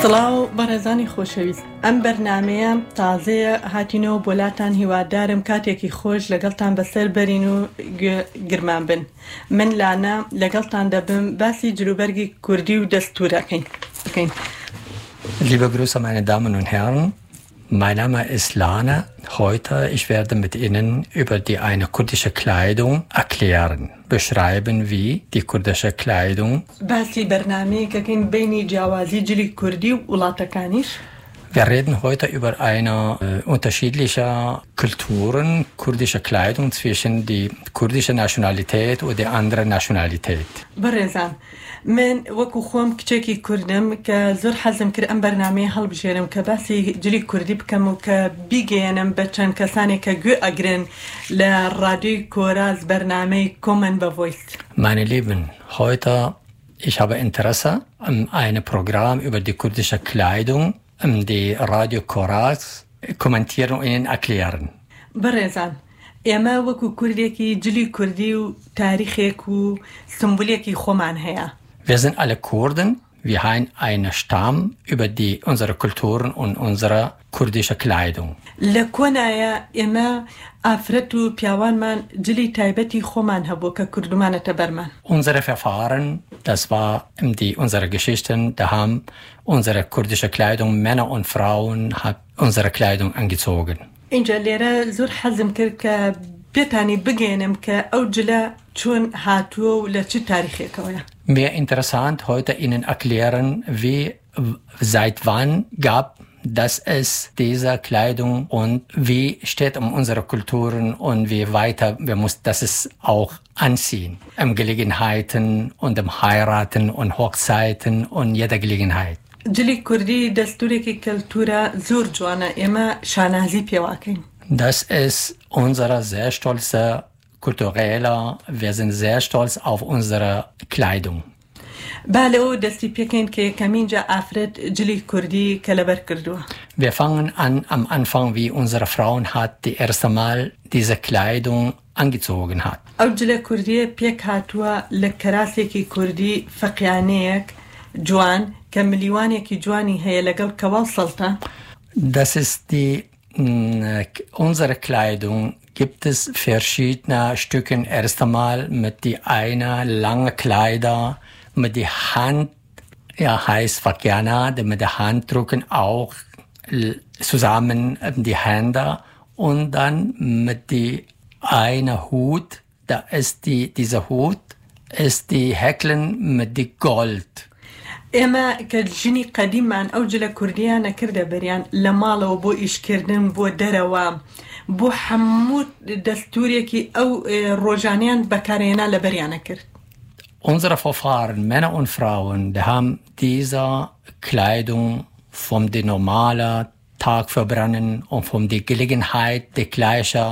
سڵاو بەڕێزانی خۆشەویست، ئەم بەرنامەیە تازەیە هاتینەوە بۆلاتان، هیوادارم کاتێکی خۆش لەگەڵتان بەسەر بەرین و گرمان بن. من لانا لەگەڵتان دەبم باسی جلوبەرگی کوردی و دەستوورەکەین بکەین. Liebe Grüße, meine Damen und Herren. Mein Name ist Lana. Heute ich werde mit Ihnen über die eine kurdische Kleidung erklären, beschreiben, wie die kurdische Kleidung. باسی بەرنامەیەکەکەین بینی جیاوازی جلی کوردی و وڵاتەکانیش. Wir reden heute über eine unterschiedliche Kulturen, kurdische Kleidung zwischen die kurdische Nationalität und der anderen Nationalität. بەڕێزان، من وەکو خۆم کچێکی کوردم کە زۆر حەزم کرد ئەم بەرنامەیە هەڵبژێرم کە باسی جلی کوردی بکەم و کە بیگەێنم بە چەند کەسانێک کە گوێ ئەگرن لە ڕادیۆی کۆراز بەرنامەی Common Voice. Meine Lieben, heute ich habe Interesse an einem Programm über die kurdische Kleidung, die Radio Koraz kommentieren und Ihnen erklären. بەڕێزان، ئێمە وەکو کوردێکی جلی کوردی و تاریخێک و سمبولێکی خۆمان هەیە. Wir sind alle Kurden. Wir haben einen Stamm über unsere Kulturen und unsere kurdische Kleidung. لە کۆنایە ئێمە ئافرەت و پیاوانمان جلی تایبەتی خۆمان هەبوو کە کوردمانەتە بەرمان. Unsere Verfahren, das war unsere Geschichten, da haben unsere kurdische Kleidung, Männer und Frauen, unsere Kleidung angezogen. اینجا لێرە زۆر حەزم کرد کە پێتانی بگێنم کە ئەو جلە چۆن هاتووە و لە چ تاریخێکەوەیە. Mir interessant heute Ihnen erklären, seit wann gab es diese Kleidung und wie steht unsere Kulturen und wie weiter wir müssen das auch anziehen. Gelegenheiten und Heiraten und Hochzeiten und jeder Gelegenheit. جلی کوردی دەستورێکی کەلتورە زۆر جوانە، ئێمە شانازی پێواکەین. Das ist unsere sehr stolze kulturelle, wir sind sehr stolz auf unsere Kleidung. با لەوە دەستی پێکەین کە یەکەمینجا ئافرەت جلی کوردی کە لەبەر کردووە. Wir fangen an am Anfang, wie unsere Frauen hat die erste Mal diese Kleidung angezogen hat. ئەو جلە کوردیە پێک هاتووە لە کەراسێکی کوردی فەقیانەیەک جوان کە ملیوانێکی جوانی هەیە لەگەڵ کەواڵ سەڵتە. Das ist unsere Kleidung. Gibt es verschiedene Stücken. Erst einmal mit die eine lange Kleider mit die Hand, heißt Fakiana, mit der Hand drücken auch zusammen die Hände und dann mit die eine Hut, da ist dieser Hut ist die Häkeln mit die Gold. ئێمە کە ژنی قەدیممان ئەو جلە کوردیان نەکردە بەریان لە ماڵەوە بۆ ئیشکردن بۆ دەرەوە بۆ هەموو دەستورێکی ئەو ڕۆژانیان بەکارهێنا لە بەریانە کرد. Unsere Vorfahren, Männer und Frauen, die haben diese Kleidung von der normalen Tag verbrennen und von der Gelegenheit die gleiche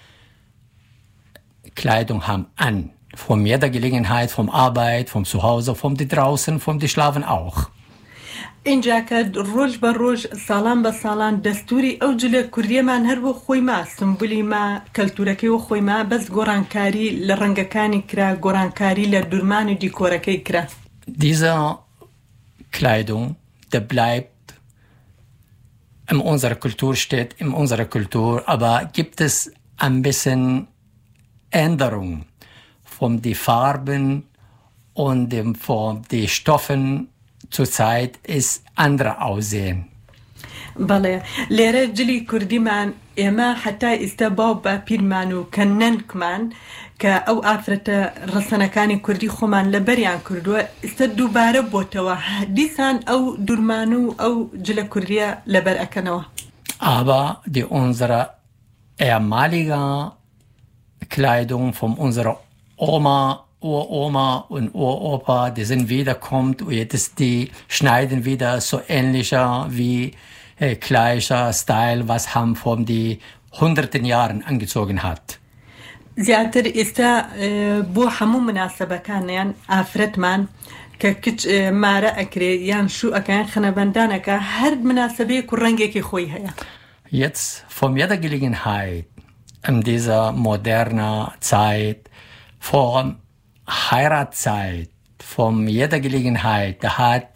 Kleidung haben an. Von jeder Gelegenheit, vom Arbeit, vom Zuhause, vom die draußen, vom die Schlafen auch. اینجا کە ڕۆژ بە ڕۆژ ساڵان بە ساڵان دەستوری ئەو جلە کوردیەمان هەر بۆ خۆی ما سمبولی ما کەلتورەکەی و خۆی ما بەس گۆڕانکاری لە ڕەنگەکانی کرا، گۆڕانکاری لە دوورمان و دیکۆرەکەی کرا. Diese Kleidung, der bleibt in unserer Kultur, steht in unserer Kultur, aber gibt es ein bisschen Änderungen von den Farben und von den Stoffen zurzeit ist andere Aussehen. بەڵێ لێرە جلی کوردیمان ئێمە حتا ئێستا باو بە پیرمان و کە نەنکمان کە ئەو ئافرەتە ڕەسەنەکانی کوردی خۆمان لە بەریان کردووە ئێستا دووبارە بۆتەوە دیسان ئەو دوورمان و ئەو جلە کوردیە لەبەر ئەکەنەوە. Aber unsere ehemalige Kleidung von unserer Oma, Uroma und Uropa, die sind wiederkommt und jetzt die schneiden wieder so ähnlicher wie gleicher Style, was haben von die hunderten Jahren angezogen hat. زیاتر ئێستا بۆ هەموو مناسبەکانیان ئافرەتمان کە کچ مارە ئەکرێ یان شوو ئەکەیان خەنەبەندانەکە هەر مناسبەیەک و ڕەنگێکی خۆی هەیە. Jetzt von jeder Gelegenheit in dieser modernen Zeit, vor Heiratszeit, von jeder Gelegenheit, da hat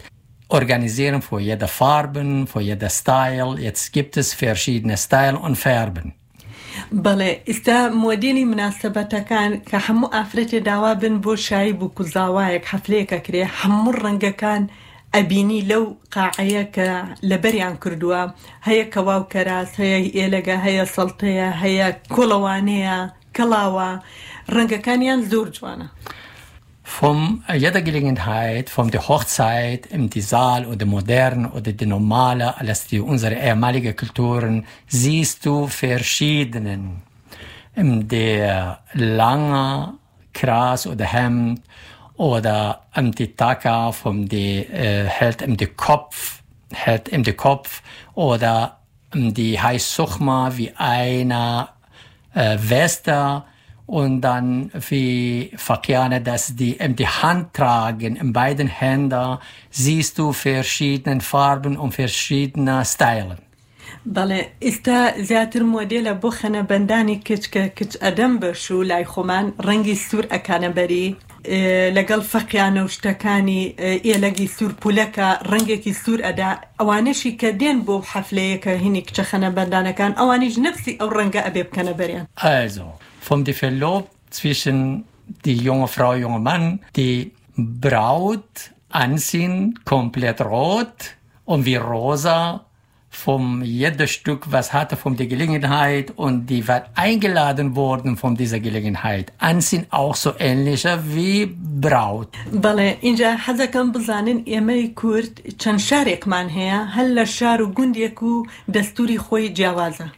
organisieren für jede Farben, für jeder Style. Jetzt gibt es verschiedene Style und Färben. بەڵێ ئێستا مۆدیلی مناسبەتەکان کە هەموو ئافرەتێ داوا بن بۆ شایی بوو کوزاوایەک حەفلەیەکە کرێ هەموو ڕەنگەکان ئەبینی لەو قاعەیە کە لەبەریان کردووە هەیە کەواو کەراس هەیە ئێلەگە هەیە سەڵتەیە هەیە کۆڵەوانەیە کەڵاوە ڕەنگەکانیان زۆر جوانە. Von jeder Gelegenheit, von der Hochzeit, im die Saal oder modern oder die normale, alles die unsere ehemalige Kulturen, siehst du verschiedenen. Der lange Kras oder Hemd oder die Taka von die hält die Kopf oder die heißt Suchma wie eine Weste. Und dann wie Fakiane, dass die Hand tragen, in beiden Händen, siehst du verschiedene Farben und verschiedene Stylen. بەڵێ ئێستا زیاتر مۆدێلە بۆ خەنەبەندانی کچکە کچ ئەدەم بەش و لای خۆمان ڕەنگی سوور ئەکانە بەری لەگەڵ فەقیانە و شتەکانی ئێلەگی سوور پولەکە ڕەنگێکی سوور ئەدا ئەوانەشی کە دێن بۆ حەفلەیەکە هینی کچە خەنەبەندانەکان ئەوانیش نەفسی ئەو ڕەنگە ئەبێ بکەنە بەریان. Also, vom die Verlob zwischen die junge Frau, junge Mann, die Braut anziehen komplett rot und wie rosa vom jedes Stück, was hatte von der Gelegenheit und die war eingeladen worden von dieser Gelegenheit. Anziehen auch so ähnlicher wie Braut. بەڵێ اینجا حەزەکەم بزانن ئێمەی کورد چەند شارێکمان هەیە هەر لە شار و گوندێک و دەستوری خۆی جیاوازە.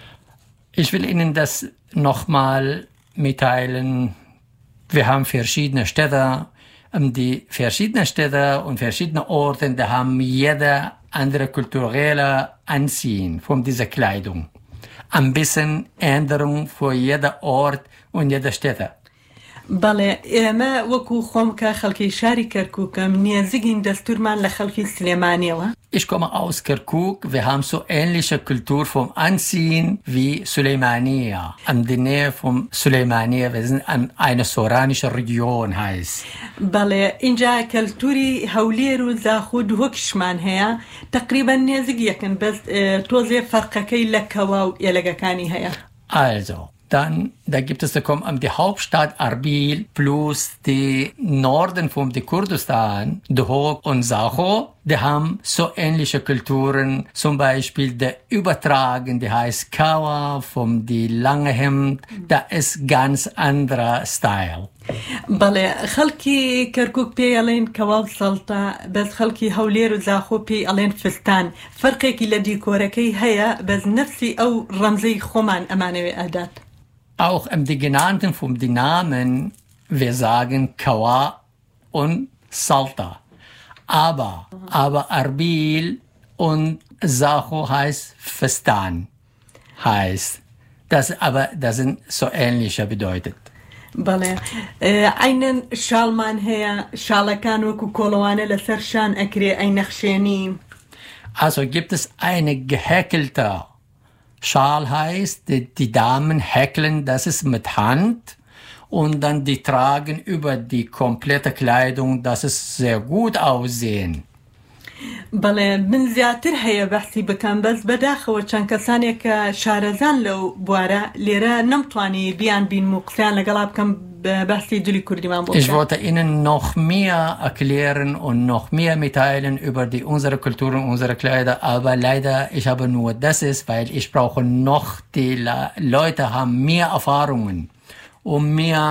Ich will Ihnen das nochmal mitteilen. Wir haben verschiedene Städte. Die verschiedenen Städte und verschiedene Orte, da haben jeder andere kulturelle Anziehen von dieser Kleidung. Ein bisschen Änderung für jeder Ort und jeder Städte. بەڵێ ئێمە وەکو خۆم کە خەڵکی شاری کەرکووکەم نێزگین دەستورمان لە خەڵکی سلێمانیەوە. Ich komme aus Kirkuk. Wir haben so ähnliche Kultur vom Anziehen wie Suleimania. An der Nähe von Suleimania. Wir sind an eine soranische Region heißt. بەڵێ اینجا کەلتوری هەولێر و زاخود وەکشمان هەیە تقریبا نێزگ یەکن بەس تۆزێ فەرقەکەی لە کەوا و ئێلەگەکانی هەیە. Also, dann, da gibt es die Hauptstadt Arbil plus die Norden von Kurdistan, Duhok und Sacho, die haben so ähnliche Kulturen, zum Beispiel der Übertragen, die heißt Kawa, von die lange Hemd, da ist ganz anderer Style. بەڵێ خەڵکی کەرکووک پێی ئەڵێن کەوا و سەڵتە بەس خەڵکی هەولێر و زاخۆ پێی ئەڵێن فستان فەرقێکی لە دیکۆرەکەی هەیە بەس نەفسی ئەو ڕەمزەی خۆمان ئەمانەوێ ئەدات. Auch die genannten von den Namen, wir sagen Kawa und Salta. Aber Arbil und Sacho heißt Festan. Das sind so ähnliche bedeutet. بەڵێ ئەینەن شاڵمان هەیە شاڵەکان وەکو کۆڵەوانە لەسەر شان ئەکرێ ئەی نەخشێنی. Also gibt es eine gehäkelte Schal heißt, die Damen häkeln, das ist mit Hand und dann die tragen über die komplette Kleidung, dass es sehr gut aussehen. بەڵێ من زیاتر هەیە بەحسی بکەم بەس بەداخەوە چەند کەسانێک کە شارەزان لەو بوارە لێرە نەمتوانی بیان بین و قسەیان لەگەڵا بکەم بەحسی جلی کوردیمان بۆ. Ich wollte Ihnen noch mehr erklären und noch mehr mitteilen über unsere Kultur und unsere Kleider, aber leider, ich habe nur das ist, weil ich brauche noch, die Leute haben mehr Erfahrungen und mehr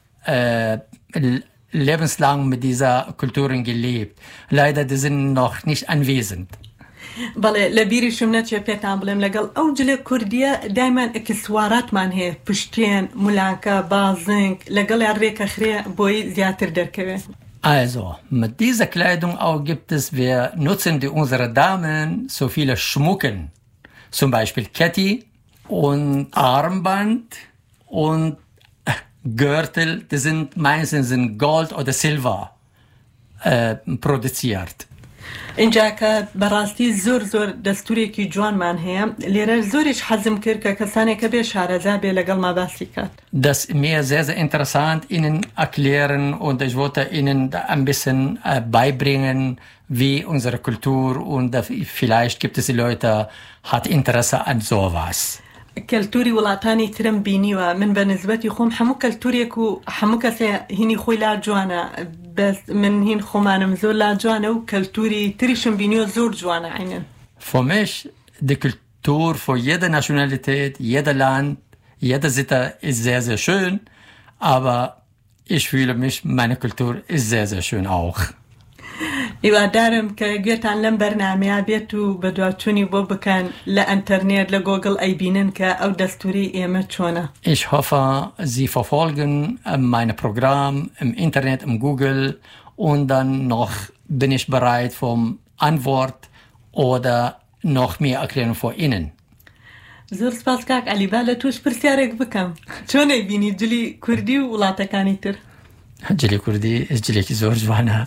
lebenslang mit dieser Kulturen gelebt. Leider, die sind noch nicht anwesend. بەڵێ لە بیریشم نەچێ پێتان بڵێم لەگەڵ ئەو جلە کوردیە دایمان ئەکسواراتمان هەیە پشتێن مولانکە بازنگ لەگەڵیان ڕێکە خرێ بۆی زیاتر دەرکەوێت. Also, mit dieser Kleidung auch gibt es, wir nutzen unsere Damen so viele Schmucken. Zum Beispiel Ketti und Armband und Gürtel, die sind meistens in Gold oder Silber produziert. اینجا کە بەڕاستی زۆر دەستورێکی جوانمان هەیە لێرە زۆریش حەزم کرد کە کەسانێکە بێ شارەزا بێ لەگەڵ ما باسی کات. Das ist mir sehr, sehr interessant, Ihnen erklären und ich wollte Ihnen ein bisschen beibringen, wie unsere Kultur und vielleicht gibt es die Leute, hat Interesse an sowas. کەلتوری وڵاتانی ترم بینیوە من بە نسبەتی خۆم هەموو کەلتورێک و هەموو کەسێ هینی خۆی لا جوانە بەس من هین خۆمانم زۆر لا جوانە و کەلتوری تریشم بینیوە زۆر جوانە عینەن. Für mich, die Kultur für jede Nationalität, jeder Land, jede Sitte ist sehr, sehr schön, aber ich fühle mich, meine Kultur ist sehr, sehr schön auch. هیوادارم کە گوێتان لەم بەرنامەیە بێت و بەدواچوونی بۆ بکەن لە ئەنتەرنێت لە گۆگڵ ئەیبینن کە ئەو دەستوری ئێمە چۆنە. Ich hoffe, Sie verfolgen mein Programm im Internet, im Google und dann noch bin ich bereit für Antwort oder noch mehr Erklärung vor Ihnen. زۆر سپاس کاک عەلی با لە توش پرسیارێک بکەم چۆنەی بینی جلی کوردی و وڵاتەکانی تر؟ جلی کوردی جلێکی زۆر جوانە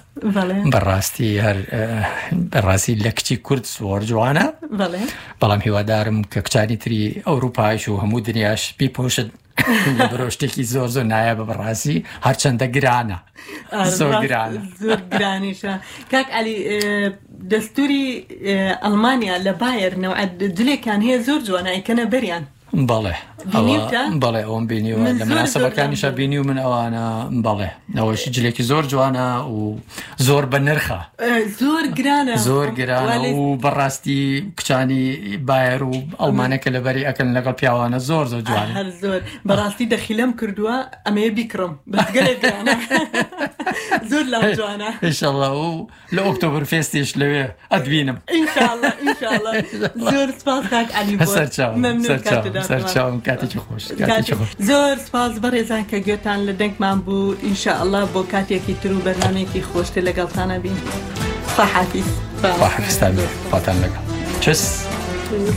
بەڕاستی لە کچی کورد زۆر جوانە بەڵام هیوادارم کە کچانی تری ئەوروپایش و هەموو دنیاش بیپۆشن لە بەرەو شتێکی زۆر نایە بەڕاستی هەرچەندە گرانە زۆر گرانیشە. کاک عەلی دەستوری ئەڵمانیا لە بایر نەوعە جلێکیان هەیە زۆر جوانە ئەیکەنە بەریان. بەڵێ ئەوم بینیوە لە مناسبەکانیشە بینی و من ئەوانە بەڵێ ئەوەشی جلێکی زۆر جوانە و زۆر بە نرخە زۆر گرانە و بەڕاستی کچانی بایر و ئەڵمانەکە لەبەری ئەکەن لەگەڵ پیاوانە زۆر جوانە زۆر بەڕاستی دەخیلەم کردووە ئەمەیە بیکڕم بەگەلێک گرانە زۆر لاو جوانە ئینشاڵڵا و لە ئۆکتۆبر فێستیش لەوێ ئەدبینم ئینشاڵڵا زۆر سپاس کاک عەلی بۆ سەرچاوم کاتێکی خۆش زۆر سپاس بەڕێزان کە گوێتان لە دەنگمان بوو ئینشاءالله بۆ کاتێکی تر و بەرنامێکی خۆشتر لەگەڵتانە بین. خواحافیز خواتان لەگەڵ چس